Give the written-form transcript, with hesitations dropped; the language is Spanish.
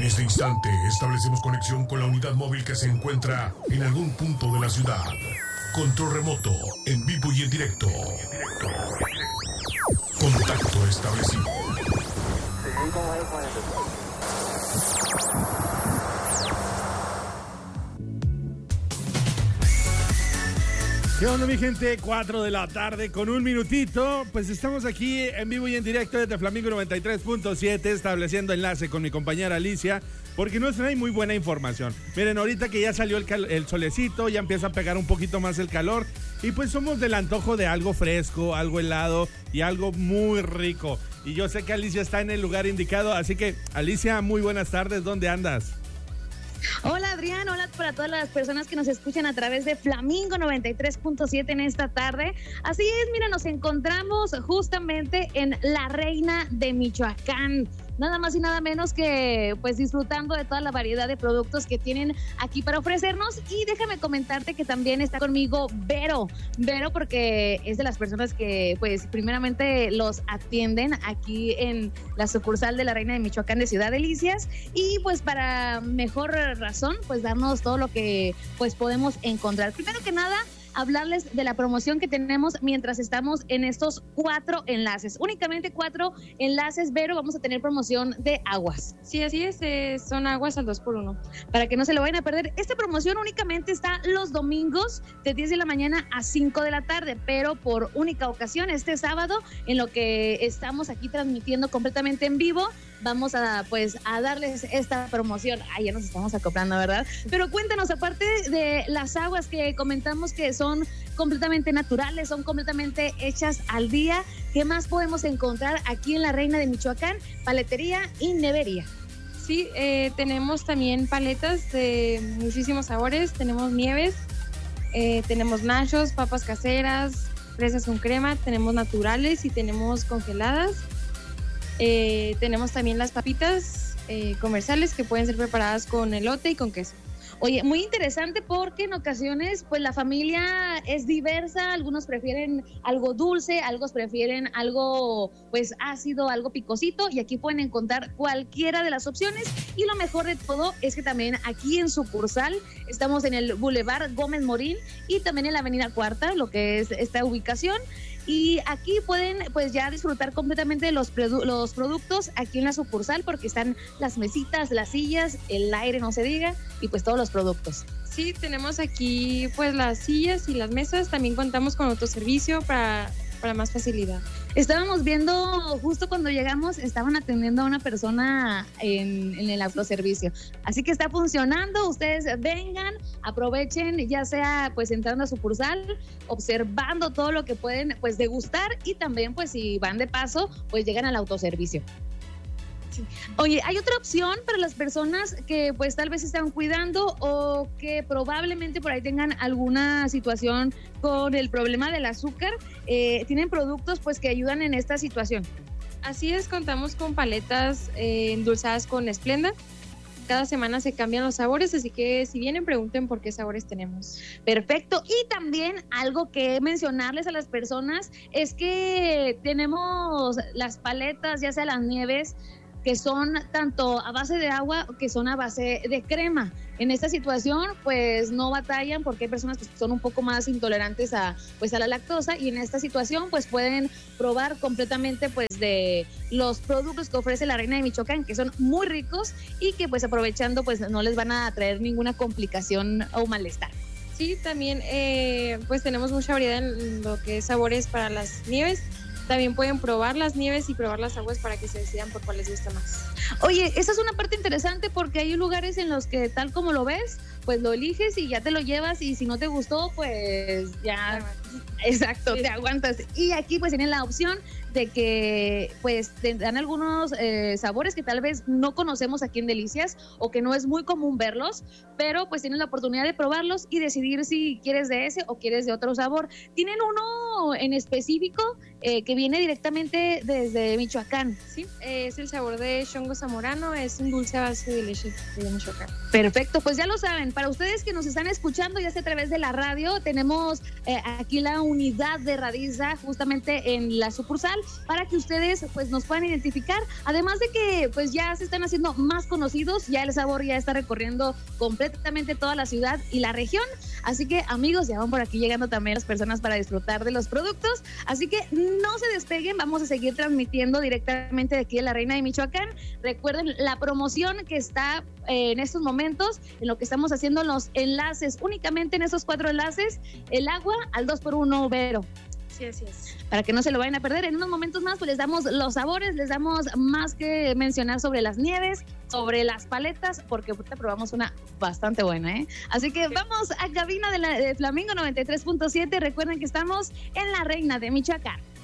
este instante establecemos conexión con la unidad móvil que se encuentra en algún punto de la ciudad. Control remoto, en vivo y en directo. Contacto establecido. ¿Qué onda, mi gente? 4 de la tarde con un minutito. Pues estamos aquí en vivo y en directo desde Flamingo 93.7, estableciendo enlace con mi compañera Alicia, porque nos trae muy buena información. Miren, ahorita que ya salió el solecito, ya empieza a pegar un poquito más el calor, y pues somos del antojo de algo fresco, algo helado y algo muy rico. Y yo sé que Alicia está en el lugar indicado, así que, Alicia, muy buenas tardes, ¿dónde andas? Hola Adrián, hola para todas las personas que nos escuchan a través de Flamingo 93.7 en esta tarde. Así es, mira, nos encontramos justamente en La Reina de Michoacán. Nada más y nada menos que pues disfrutando de toda la variedad de productos que tienen aquí para ofrecernos. Y déjame comentarte que también está conmigo Vero, porque es de las personas que pues primeramente los atienden aquí en la sucursal de La Reina de Michoacán de Ciudad Delicias, y pues para mejor razón pues darnos todo lo que pues podemos encontrar. Primero que nada, hablarles de la promoción que tenemos mientras estamos en estos 4 enlaces. Únicamente 4 enlaces, Vero, vamos a tener promoción de aguas. Sí, así es, son aguas al 2x1. Para que no se lo vayan a perder, esta promoción únicamente está los domingos de 10 de la mañana a 5 de la tarde, pero por única ocasión, este sábado, en lo que estamos aquí transmitiendo completamente en vivo, vamos a darles esta promoción. Ya nos estamos acoplando, ¿verdad? Pero cuéntanos, aparte de las aguas que comentamos que son completamente naturales, son completamente hechas al día, ¿qué más podemos encontrar aquí en La Reina de Michoacán? Paletería y nevería. Sí, tenemos también paletas de muchísimos sabores, tenemos nieves, tenemos nachos, papas caseras, fresas con crema, tenemos naturales y tenemos congeladas. Tenemos también las papitas comerciales que pueden ser preparadas con elote y con queso. Oye, muy interesante porque en ocasiones pues la familia es diversa, algunos prefieren algo dulce, algunos prefieren algo pues ácido, algo picosito, y aquí pueden encontrar cualquiera de las opciones. Y lo mejor de todo es que también aquí en sucursal estamos en el Boulevard Gómez Morín y también en la Avenida Cuarta, lo que es esta ubicación. Y aquí pueden pues ya disfrutar completamente de los productos aquí en la sucursal, porque están las mesitas, las sillas, el aire no se diga, y pues todos los productos. Sí, tenemos aquí pues las sillas y las mesas, también contamos con autoservicio para más facilidad. Estábamos viendo, justo cuando llegamos, estaban atendiendo a una persona en el autoservicio. Así que está funcionando, ustedes vengan, aprovechen, ya sea pues entrando a sucursal, observando todo lo que pueden pues degustar, y también pues si van de paso, pues llegan al autoservicio. Sí. Oye, hay otra opción para las personas que pues tal vez están cuidando o que probablemente por ahí tengan alguna situación con el problema del azúcar. Tienen productos pues que ayudan en esta situación. Así es, contamos con paletas endulzadas con Esplenda. Cada semana se cambian los sabores, así que si vienen pregunten por qué sabores tenemos. Perfecto. Y también algo que mencionarles a las personas es que tenemos las paletas, ya sea las nieves, que son tanto a base de agua que son a base de crema. En esta situación pues no batallan, porque hay personas que son un poco más intolerantes a la lactosa, y en esta situación pues pueden probar completamente pues de los productos que ofrece La Reina de Michoacán, que son muy ricos y que pues aprovechando pues no les van a traer ninguna complicación o malestar. Sí, también pues tenemos mucha variedad en lo que es sabores para las nieves. También pueden probar las nieves y probar las aguas para que se decidan por cuál les gusta más. Oye, esa es una parte interesante, porque hay lugares en los que tal como lo ves, pues lo eliges y ya te lo llevas, y si no te gustó, pues ya... Exacto, sí, te aguantas. Y aquí pues tienen la opción de que pues te dan algunos sabores que tal vez no conocemos aquí en Delicias, o que no es muy común verlos, pero pues tienes la oportunidad de probarlos y decidir si quieres de ese o quieres de otro sabor. Tienen uno en específico que viene directamente desde Michoacán. Sí, es el sabor de Shongo Zamorano, es un dulce a base de leche de Michoacán. Perfecto, pues ya lo saben. Para ustedes que nos están escuchando ya sea a través de la radio, tenemos aquí la unidad de Radiza justamente en la sucursal para que ustedes pues nos puedan identificar. Además de que pues ya se están haciendo más conocidos, ya el sabor ya está recorriendo completamente toda la ciudad y la región. Así que amigos, ya van por aquí llegando también las personas para disfrutar de los productos. Así que no se despeguen, vamos a seguir transmitiendo directamente de aquí de la Reina de Michoacán. Recuerden la promoción que está en estos momentos, en lo que estamos haciendo los enlaces, únicamente en esos 4 enlaces, el agua al 2x1, Vero. Sí, así es. Para que no se lo vayan a perder. En unos momentos más, pues les damos los sabores, les damos más que mencionar sobre las nieves, sobre las paletas, porque ahorita probamos una bastante buena, ¿eh? Así que vamos a cabina de Flamingo 93.7. Recuerden que estamos en la Reina de Michoacán.